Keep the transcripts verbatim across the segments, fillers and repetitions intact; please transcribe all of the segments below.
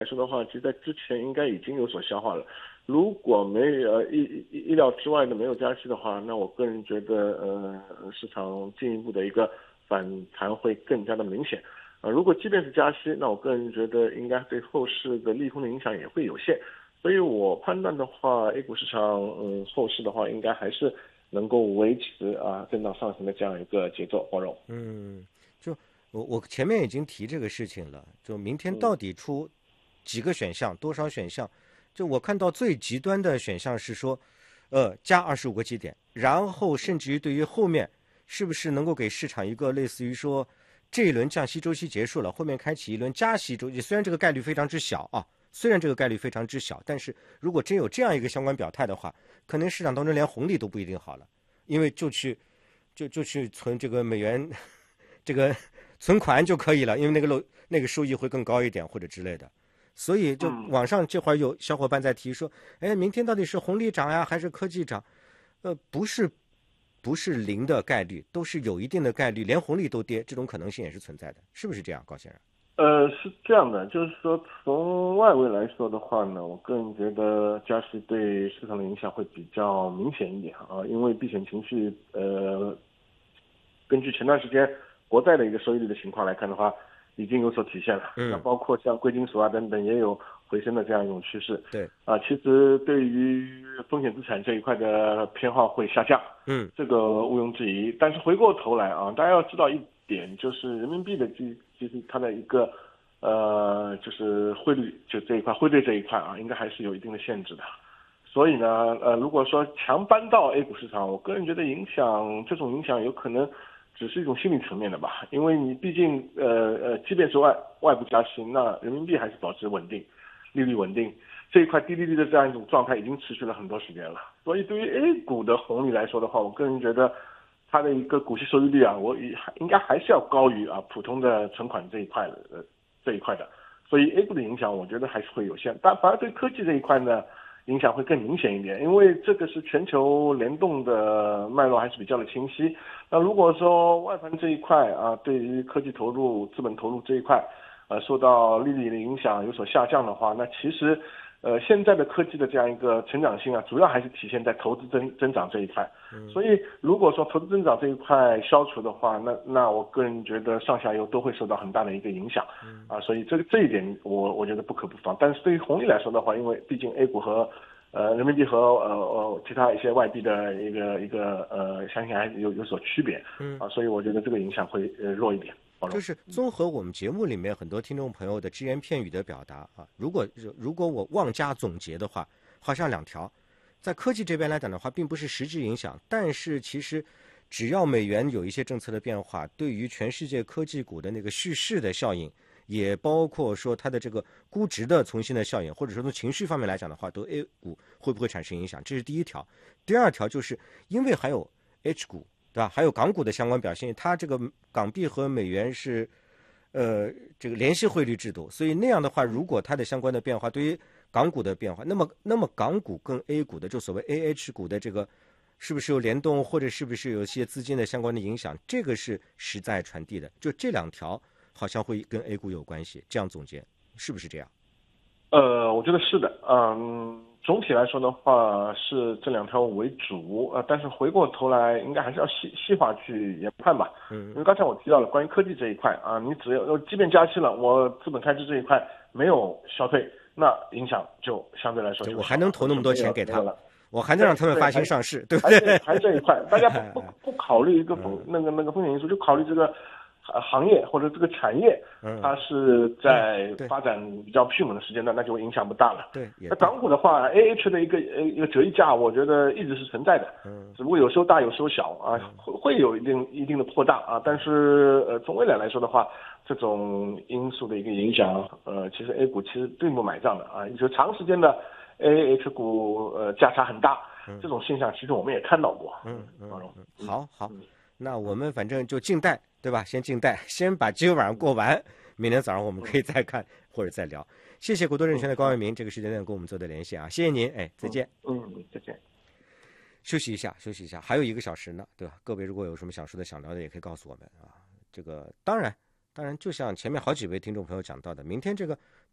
来说的话，其实在之前应该已经有所消化了。如果没呃意意意料之外的没有加息的话，那我个人觉得呃市场进一步的一个反弹会更加的明显。啊、呃，如果即便是加息，那我个人觉得应该对后市的利空的影响也会有限。所以我判断的话，A 股市场嗯后市的话，应该还是能够维持啊震荡上行的这样一个节奏，黄总。 嗯，就我我前面已经提这个事情了，就明天到嗯底出几个选项，多少选项？就我看到最极端的选项是说，呃，加二十五个基点，然后甚至于对于后面是不是能够给市场一个类似于说，这一轮降息周期结束了，后面开启一轮加息周期，虽然这个概率非常之小啊，虽然这个概率非常之小，但是如果真有这样一个相关表态的话，可能市场当中连红利都不一定好了，因为就去就就去存这个美元这个存款就可以了，因为那个漏那个收益会更高一点或者之类的。所以就嗯。 网上这会儿有小伙伴在提说，哎，明天到底是红利涨呀，还是科技涨？呃，不是，不是零的概率，都是有一定的概率，连红利都跌，这种可能性也是存在的，是不是这样，高先生？ 呃，是这样的，就是说从外围来说的话呢，我个人觉得加息对市场的影响会比较明显一点啊，因为避险情绪，呃，根据前段时间国债的一个收益率的情况来看的话，已经有所体现了。那嗯， 包括像贵金属啊等等也有回升的这样一种趋势。 对， 啊，其实对于风险资产这一块的偏好会下降， 嗯这个毋庸置疑。但是回过头来啊，大家要知道一点，就是人民币的基其实它的一个呃，就是汇率就这一块汇兑这一块啊，应该还是有一定的限制的。所以呢，呃，如果说强搬到 A 股市场，我个人觉得影响这种影响有可能只是一种心理层面的吧，因为你毕竟呃呃，即便是外外部加息，那人民币还是保持稳定，利率稳定，这一块低利率的这样一种状态已经持续了很多时间了。所以对于 A 股的红利来说的话，我个人觉得它的一个股息收益率啊，我也应该还是要高于啊普通的存款这一块的呃这一块的。所以 A 股的影响，我觉得还是会有限，但反而对科技这一块呢，影响会更明显一点，因为这个是全球联动的脉络还是比较的清晰。那如果说外盘这一块啊，对于科技投入、资本投入这一块，呃，受到利率的影响有所下降的话，那其实，呃，现在的科技的这样一个成长性啊，主要还是体现在投资增增长这一块。所以，如果说投资增长这一块消除的话，那那我个人觉得上下游都会受到很大的一个影响。啊，所以这个这一点我我觉得不可不防。但是对于红利来说的话，因为毕竟 A 股和呃人民币和呃呃其他一些外币的一个一个呃，相信还有有所区别。 嗯， 啊，所以我觉得这个影响会呃弱一点。 就是综合我们节目里面很多听众朋友的只言片语的表达啊，如果如果我妄加总结的话，好像两条，在科技这边来讲的话，并不是实质影响，但是其实只要美元有一些政策的变化，对于全世界科技股的那个蓄势的效应，也包括说它的这个估值的重新的效应，或者说从情绪方面来讲的话，对 A 股会不会产生影响？这是第一条。第二条就是因为还有 H 股。对吧？还有港股的相关表现，它这个港币和美元是，呃，这个联系汇率制度，所以那样的话，如果它的相关的变化对于港股的变化，那么那么港股跟 A 股的就所谓 A H 股的这个，是不是有联动，或者是不是有一些资金的相关的影响？这个是实在传递的，就这两条好像会跟 A 股有关系。这样总结是不是这样？ 呃，我觉得是的，嗯。总体来说的话，是这两条为主，呃，但是回过头来，应该还是要细细化去研判吧。 嗯， 因为刚才我提到了关于科技这一块啊，你只要即便加息了，我资本开支这一块没有消退，那影响就相对来说就我还能投那么多钱给他了， 我还能让他们发行上市，对不对？ 还这一块，大家不不不考虑一个风那个那个风险因素，就考虑这个。行业或者这个产业，它是在发展比较迅猛的时间段，那就影响不大了。 对， 那港股的话 ，A H 的一个呃一个折溢价，我觉得一直是存在的，嗯，只不过有时候大，有时候小啊，会会有一定一定的扩大啊。但是呃，从未来来说的话，这种因素的一个影响，呃，其实 A 股其实并不买账的啊，就长时间的 A H 股呃价差很大，这种现象其实我们也看到过。 嗯嗯嗯，好好。那我们反正就静待，对吧？先静待，先把今晚上过完，明天早上我们可以再看或者再聊。谢谢国多证券的高卫民这个时间段跟我们做的连线啊，谢谢您，哎，再见。 嗯，再见。 休息一下，休息一下，还有一个小时呢，对吧？各位如果有什么想说的、想聊的，也可以告诉我们啊。这个当然，当然，就像前面好几位听众朋友讲到的，明天这个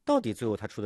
到底最后它出的